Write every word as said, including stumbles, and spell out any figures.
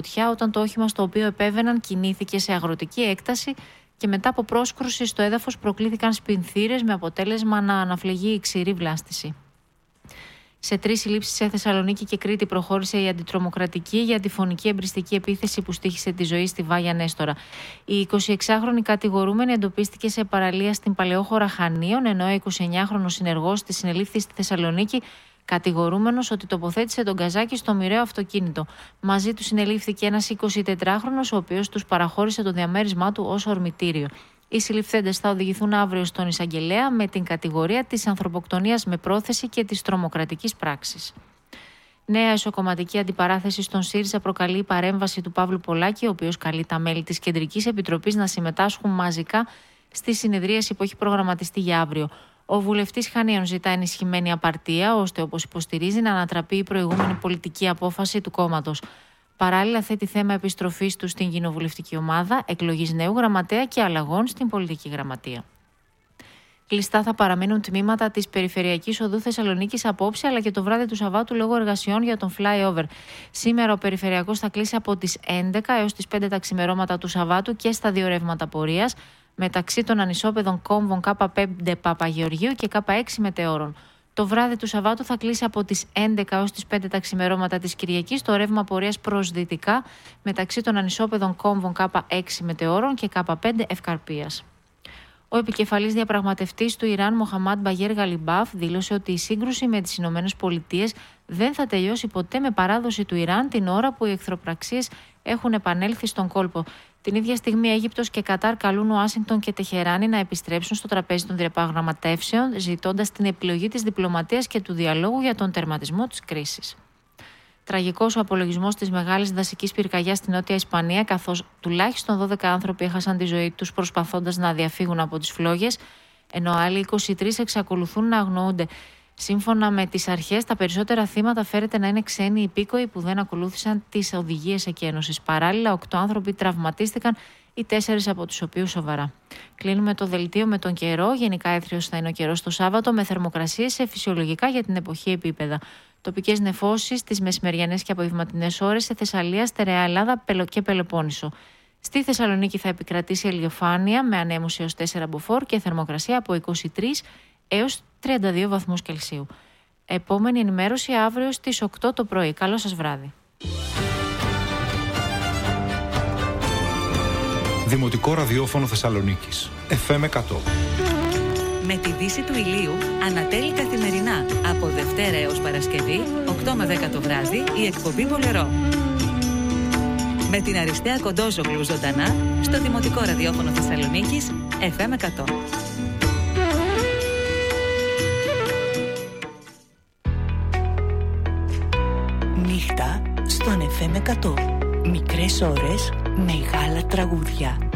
φωτιά όταν το όχημα στο οποίο επέβαιναν κινήθηκε σε αγροτική έκταση και μετά από πρόσκρουση στο έδαφος προκλήθηκαν σπινθήρες με αποτέλεσμα να αναφλεγεί η ξηρή βλάστηση. Σε τρεις συλλήψεις σε Θεσσαλονίκη και Κρήτη προχώρησε η αντιτρομοκρατική για τη φωνική εμπριστική επίθεση που στοίχησε τη ζωή στη Βάγια Νέστορα. Η εικοσιεξάχρονη κατηγορούμενη εντοπίστηκε σε παραλία στην Παλαιόχώρα Χανίων, ενώ ο εικοσιεννιάχρονος συνεργός της συνελήφθη στη Θεσσαλονίκη, κατηγορούμενος ότι τοποθέτησε τον καζάκι στο μοιραίο αυτοκίνητο. Μαζί του συνελήφθηκε ένας εικοσιτετράχρονος, ο οποίος τους παραχώρησε το διαμέρισμά του ως ορμητήριο. Οι συλληφθέντες θα οδηγηθούν αύριο στον εισαγγελέα με την κατηγορία της ανθρωποκτονίας με πρόθεση και της τρομοκρατικής πράξης. Νέα εσωκομματική αντιπαράθεση στον ΣΥΡΙΖΑ προκαλεί η παρέμβαση του Παύλου Πολάκη, ο οποίος καλεί τα μέλη της Κεντρικής Επιτροπής να συμμετάσχουν μαζικά στη συνεδρίαση που έχει προγραμματιστεί για αύριο. Ο βουλευτής Χανίων ζητά ενισχυμένη απαρτία, ώστε, όπως υποστηρίζει, να ανατραπεί η προηγούμενη πολιτική απόφαση του κόμματος. Παράλληλα, θέτει θέμα επιστροφής του στην κοινοβουλευτική ομάδα, εκλογής νέου γραμματέα και αλλαγών στην πολιτική γραμματεία. Κλειστά θα παραμείνουν τμήματα της Περιφερειακής Οδού Θεσσαλονίκης απόψε, αλλά και το βράδυ του Σαββάτου λόγω εργασιών για τον flyover. Σήμερα ο Περιφερειακός θα κλείσει από τις έντεκα έως τις πέντε τα ξημερώματα του Σαββάτου και στα δύο ρεύματα πορείας, μεταξύ των ανισόπεδων κόμβων Κ πέντε Παπαγεωργίου και Κ έξι Μετεώρων. Το βράδυ του Σαββάτου θα κλείσει από τις έντεκα έως τις πέντε τα ξημερώματα της Κυριακής το ρεύμα πορείας προς δυτικά, μεταξύ των ανισόπεδων κόμβων Κ έξι Μετεώρων και Κ πέντε Ευκαρπίας. Ο επικεφαλής διαπραγματευτής του Ιράν, Μοχαμάντ Μπαγέρ Γαλιμπάφ, δήλωσε ότι η σύγκρουση με τις Ηνωμένες Πολιτείες δεν θα τελειώσει ποτέ με παράδοση του Ιράν την ώρα που οι εχθροπραξίες έχουν επανέλθει στον κόλπο. Την ίδια στιγμή, Αίγυπτος και Κατάρ καλούν Ουάσιγκτον και Τεχεράνη να επιστρέψουν στο τραπέζι των διαπραγματεύσεων, ζητώντας την επιλογή της διπλωματίας και του διαλόγου για τον τερματισμό της κρίσης. Τραγικός ο απολογισμός της μεγάλης δασικής πυρκαγιάς στη Νότια Ισπανία, καθώς τουλάχιστον δώδεκα άνθρωποι έχασαν τη ζωή τους προσπαθώντας να διαφύγουν από τις φλόγες, ενώ άλλοι είκοσι τρεις εξακολουθούν να αγνοούνται. Σύμφωνα με τις αρχές, τα περισσότερα θύματα φέρεται να είναι ξένοι υπήκοοι που δεν ακολούθησαν τις οδηγίες εκένωσης. Παράλληλα, οκτώ άνθρωποι τραυματίστηκαν, οι τέσσερις από τους οποίους σοβαρά. Κλείνουμε το δελτίο με τον καιρό. Γενικά έθριος θα είναι ο καιρός το Σάββατο, με θερμοκρασίες σε φυσιολογικά για την εποχή επίπεδα. Τοπικές νεφώσεις τις μεσημεριανές και απογευματινές ώρες σε Θεσσαλία, Στερεά Ελλάδα και Πελοπόννησο. Στη Θεσσαλονίκη θα επικρατήσει ηλιοφάνεια με ανέμους έως τέσσερα μποφόρ και θερμοκρασία από είκοσι τρεις έως τριάντα δύο βαθμούς Κελσίου. Επόμενη ενημέρωση αύριο στις οκτώ το πρωί. Καλό σας βράδυ. Δημοτικό Ραδιόφωνο Θεσσαλονίκης. εφ εμ εκατό. Με τη δύση του ηλίου ανατέλει καθημερινά από Δευτέρα έως Παρασκευή, οκτώ με δέκα το βράδυ, η εκπομπή Μπολερό. Με την Αριστεία Κοντόζογλου ζωντανά στο Δημοτικό Ραδιόφωνο Θεσσαλονίκης, εφ εμ εκατό. Νύχτα στον εφ εμ εκατό. Μικρές ώρες, μεγάλα τραγούδια.